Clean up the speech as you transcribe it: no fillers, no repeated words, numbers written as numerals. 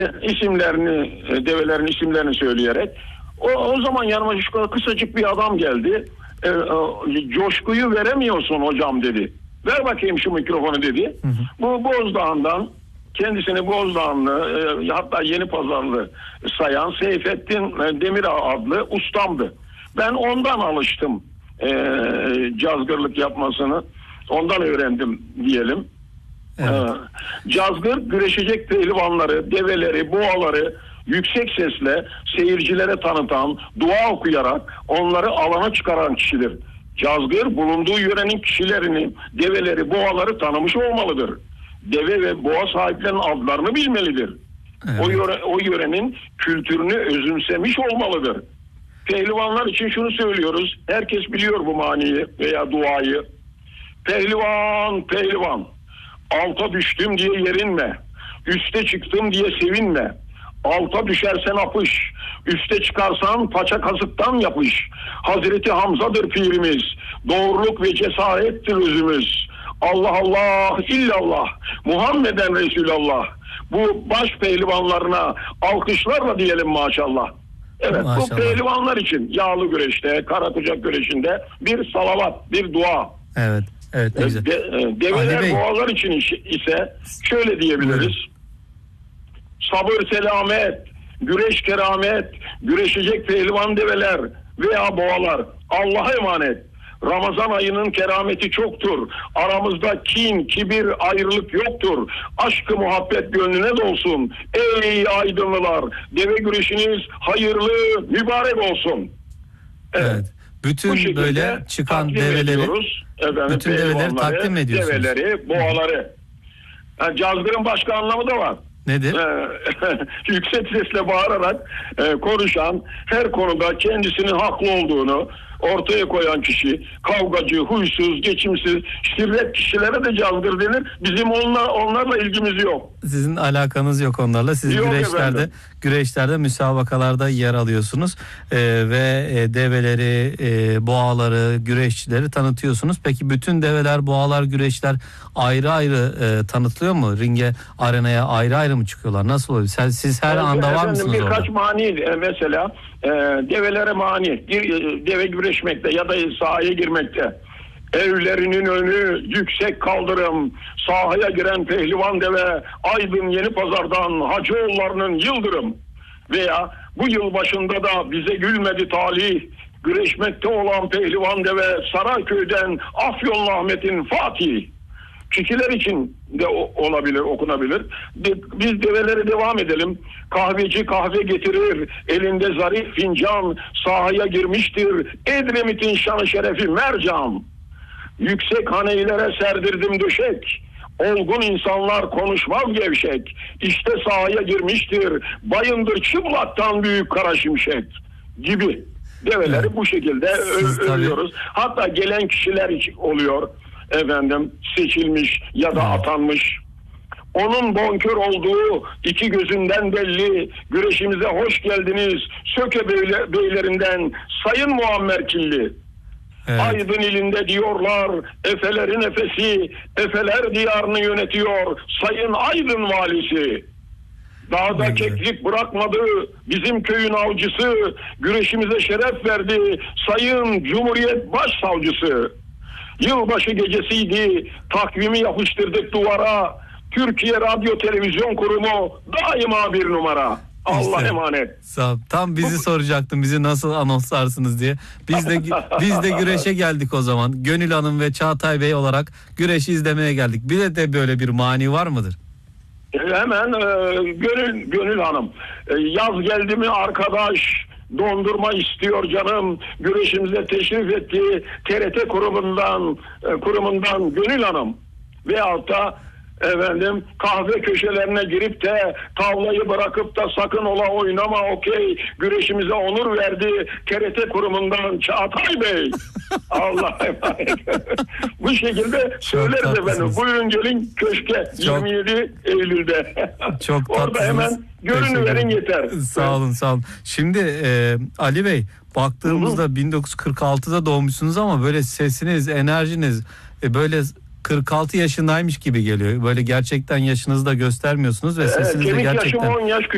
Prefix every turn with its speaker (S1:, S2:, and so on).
S1: isimlerini, develerin isimlerini söyleyerek. O zaman yanıma kısacık bir adam geldi. Coşkuyu veremiyorsun hocam dedi. Ver bakayım şu mikrofonu dedi. Hı hı. Bu Bozdağ'ından, kendisini Bozdağ'lı, hatta Yeni Pazarlı sayan Seyfettin Demir adlı ustamdı. Ben ondan alıştım cazgırlık yapmasını. Ondan öğrendim diyelim. Evet. Cazgır güreşecek pehlivanları, develeri, boğaları yüksek sesle seyircilere tanıtan, dua okuyarak onları alana çıkaran kişidir. Cazgır bulunduğu yörenin kişilerini, develeri, boğaları tanımış olmalıdır. Deve ve boğa sahiplerinin adlarını bilmelidir. Evet. O yörenin kültürünü özümsemiş olmalıdır. Pehlivanlar için şunu söylüyoruz. Herkes biliyor bu maniyi veya duayı. Pehlivan, pehlivan. Alta düştüm diye yerinme. Üste çıktım diye sevinme. Alta düşersen apış. Üste çıkarsan paça kasıktan yapış. Hazreti Hamza'dır pirimiz. Doğruluk ve cesarettir özümüz. Allah Allah illallah. Muhammeden Resulallah. Bu baş pehlivanlarına alkışlarla diyelim maşallah. Evet, maşallah. Bu pehlivanlar için yağlı güreşte, kara kucak güreşinde bir salavat, bir dua.
S2: Evet. Evet, güzel.
S1: Develer boğalar için ise şöyle diyebiliriz. Buyurun. Sabır selamet, güreş keramet, güreşecek pehlivan develer veya boğalar Allah'a emanet. Ramazan ayının kerameti çoktur. Aramızda kin, kibir, ayrılık yoktur. Aşkı muhabbet gönlüne dolsun. Ey aydınlılar, deve güreşiniz hayırlı, mübarek olsun.
S2: Evet. Bütün böyle çıkan develeri, bütün develeri takdim ediyorsunuz.
S1: Develeri, boğaları. Yani cazgırın başka anlamı da var.
S2: Nedir?
S1: Yüksek sesle bağırarak konuşan, her konuda kendisinin haklı olduğunu ortaya koyan kişi, kavgacı, huysuz, geçimsiz, şirret kişilere de cazgır denir. Bizim onlarla ilgimiz yok.
S2: Sizin alakanız yok onlarla. Siz yok güreşlerde, müsabakalarda yer alıyorsunuz ve develeri, boğaları, güreşçileri tanıtıyorsunuz. Peki bütün develer, boğalar, güreşler ayrı ayrı tanıtılıyor mu? Ringe, arenaya ayrı ayrı mı çıkıyorlar? Nasıl oluyor? Siz her anda var mısınız orada?
S1: Birkaç mani mesela develere mani, deve güreşmekte ya da sahaya girmekte. Evlerinin önü yüksek kaldırım, sahaya giren pehlivan deve, Aydın Yeni Pazar'dan Hacıoğulları'nın yıldırım. Veya bu yıl başında da bize gülmedi talih, güreşmekte olan pehlivan deve Sarayköy'den Afyonlu Ahmet'in Fatih. Kişiler için de olabilir, okunabilir. Biz develere devam edelim. Kahveci kahve getirir, elinde zarif fincan, sahaya girmiştir Edremit'in şanı şerefi mercan. Yüksek haneylere serdirdim döşek, olgun insanlar konuşmaz gevşek. İşte sahaya girmiştir Bayındır Çıplak'tan büyük kara şimşek gibi. Develeri bu şekilde övüyoruz. Hatta gelen kişiler oluyor. Seçilmiş ya da atanmış. Onun bonkör olduğu iki gözünden belli. Güreşimize hoş geldiniz Söke beylerinden Sayın Muammer Killi. Evet. Aydın ilinde diyorlar Efelerin efesi, Efeler diyarını yönetiyor Sayın Aydın valisi. Dağda keklik bırakmadı bizim köyün avcısı, güreşimize şeref verdi Sayın Cumhuriyet Başsavcısı. Yılbaşı gecesiydi, takvimi yapıştırdık duvara, Türkiye Radyo Televizyon Kurumu daima bir numara. Allah emanet.
S2: Sağ ol. Tam bizi soracaktım, bizi nasıl anonslarsınız diye. Biz de güreşe geldik o zaman. Gönül Hanım ve Çağatay Bey olarak güreşi izlemeye geldik. Bir de böyle bir mani var mıdır?
S1: Hemen Gönül Hanım. Yaz geldi mi arkadaş, dondurma istiyor canım. Güreşimize teşrif etti TRT kurumundan Gönül Hanım. Veyahut da kahve köşelerine girip de tavlayı bırakıp da sakın ola oynama okey güreşimize onur verdi TRT kurumundan Çağatay Bey. Allah emanet. Bu şekilde söyleriz efendim. Buyurun gelin köşke 27 Eylül'de.
S2: Çok
S1: orada hemen görünüverin yeter.
S2: Sağ olun. Şimdi Ali Bey, baktığımızda 1946'da doğmuşsunuz ama böyle sesiniz, enerjiniz böyle 46 yaşındaymış gibi geliyor. Böyle gerçekten yaşınızı da göstermiyorsunuz ve sesiniz de gerçekten...
S1: Yaşım 10 yaş